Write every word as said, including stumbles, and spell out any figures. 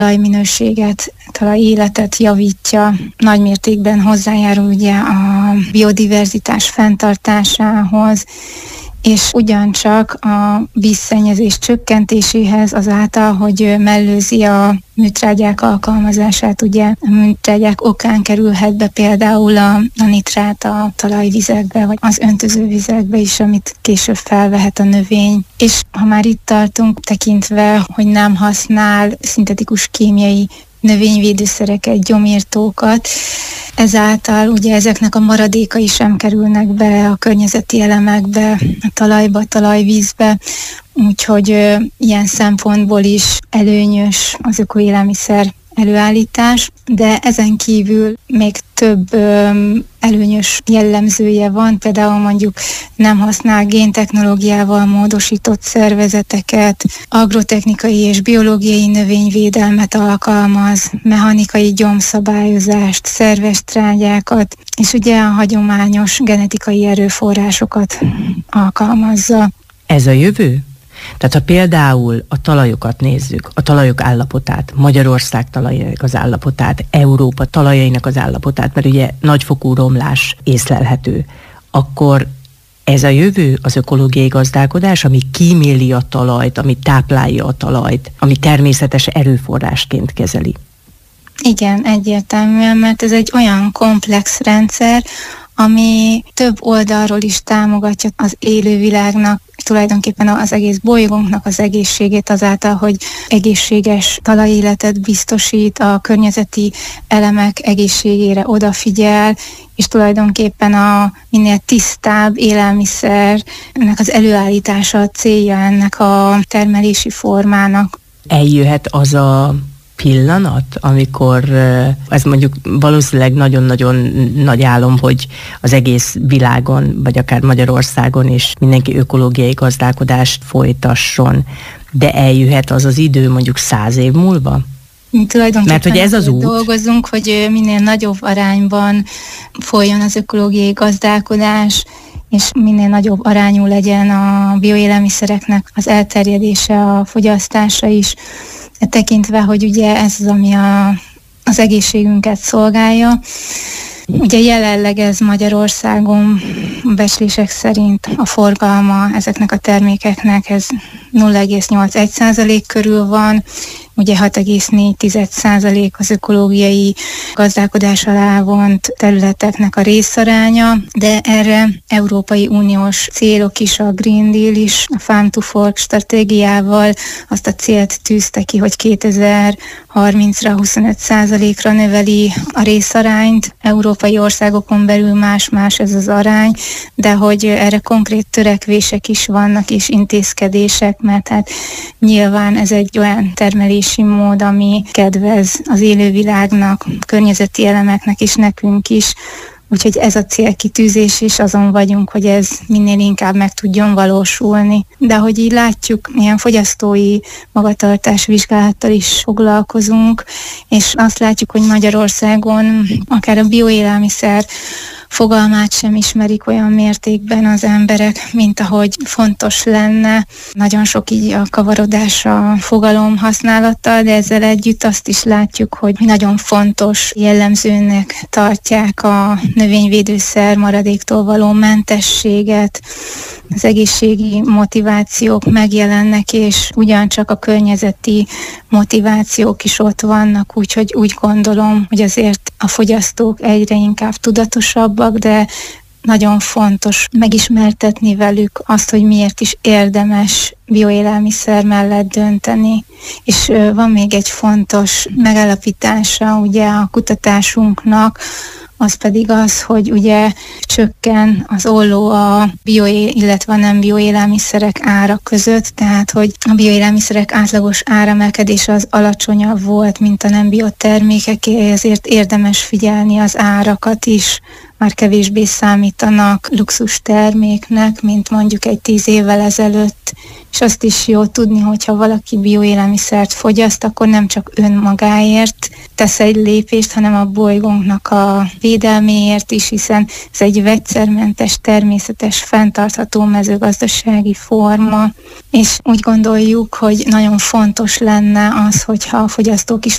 talajminőséget, talajéletet javítja, nagymértékben hozzájárul ugye a biodiverzitás fenntartásához, és ugyancsak a vízszennyezés csökkentéséhez azáltal, hogy mellőzi a műtrágyák alkalmazását, ugye a műtrágyák okán kerülhet be például a, a nitrát a talajvizekbe, vagy az öntözővizekbe is, amit később felvehet a növény. És ha már itt tartunk, tekintve, hogy nem használ szintetikus kémiai növényvédőszereket, gyomírtókat, ezáltal ugye ezeknek a maradékai sem kerülnek bele a környezeti elemekbe, a talajba, a talajvízbe, úgyhogy ö, ilyen szempontból is előnyös az ökoélelmiszer előállítás, de ezen kívül még több ö, előnyös jellemzője van, például mondjuk nem használ géntechnológiával módosított szervezeteket, agrotechnikai és biológiai növényvédelmet alkalmaz, mechanikai gyomszabályozást, szerves trágyákat, és ugye a hagyományos genetikai erőforrásokat alkalmazza. Ez a jövő? Tehát ha például a talajokat nézzük, a talajok állapotát, Magyarország talajainak az állapotát, Európa talajainak az állapotát, mert ugye nagyfokú romlás észlelhető, akkor ez a jövő az ökológiai gazdálkodás, ami kíméli a talajt, ami táplálja a talajt, ami természetes erőforrásként kezeli. Igen, egyértelműen, mert ez egy olyan komplex rendszer, ami több oldalról is támogatja az élővilágnak, tulajdonképpen az egész bolygónknak az egészségét azáltal, hogy egészséges talajéletet biztosít, a környezeti elemek egészségére odafigyel, és tulajdonképpen a minél tisztább élelmiszernek az előállítása a célja ennek a termelési formának. Eljöhet az a pillanat, amikor ez mondjuk valószínűleg nagyon-nagyon nagy álom, hogy az egész világon, vagy akár Magyarországon is mindenki ökológiai gazdálkodást folytasson, de eljöhet az az idő mondjuk száz év múlva? Tulajdonképpen mert hogy ez az út. Dolgozunk, hogy minél nagyobb arányban folyjon az ökológiai gazdálkodás, és minél nagyobb arányú legyen a bioélelmiszereknek az elterjedése, a fogyasztása is, tekintve, hogy ugye ez az, ami a, az egészségünket szolgálja. Ugye jelenleg ez Magyarországon becslések szerint a forgalma ezeknek a termékeknek ez nulla egész nyolc százalék körül van, ugye hat egész négy százalék az ökológiai gazdálkodás alá vont területeknek a részaránya, de erre Európai Uniós célok is, a Green Deal is, a Farm to Fork stratégiával azt a célt tűzte ki, hogy kétezer-harmincra huszonöt százalékra növeli a részarányt. Európai országokon belül más-más ez az arány, de hogy erre konkrét törekvések is vannak és intézkedések, mert hát nyilván ez egy olyan termelési mód, ami kedvez az élővilágnak, környezeti elemeknek és nekünk is. Úgyhogy ez a célkitűzés, és azon vagyunk, hogy ez minél inkább meg tudjon valósulni. De ahogy így látjuk, ilyen fogyasztói magatartás vizsgálattal is foglalkozunk, és azt látjuk, hogy Magyarországon akár a bioélelmiszer fogalmát sem ismerik olyan mértékben az emberek, mint ahogy fontos lenne. Nagyon sok így a kavarodás a fogalom használattal, de ezzel együtt azt is látjuk, hogy nagyon fontos jellemzőnek tartják a növényvédőszer maradéktól való mentességet, az egészségi motivációk megjelennek, és ugyancsak a környezeti motivációk is ott vannak, úgyhogy úgy gondolom, hogy azért a fogyasztók egyre inkább tudatosabbak, de nagyon fontos megismertetni velük azt, hogy miért is érdemes bioélelmiszer mellett dönteni. És van még egy fontos megállapítása ugye a kutatásunknak, az pedig az, hogy ugye csökken az olló a bio, illetve a nem bioélelmiszerek ára között, tehát hogy a bioélelmiszerek átlagos áremelkedése az alacsonyabb volt, mint a nem biotermékeké, ezért érdemes figyelni az árakat is, már kevésbé számítanak luxus terméknek, mint mondjuk egy tíz évvel ezelőtt, és azt is jó tudni, hogyha valaki bioélelmiszert fogyaszt, akkor nem csak önmagáért tesz egy lépést, hanem a bolygónknak a védelméért is, hiszen ez egy vegyszermentes, természetes, fenntartható mezőgazdasági forma, és úgy gondoljuk, hogy nagyon fontos lenne az, hogyha a fogyasztók is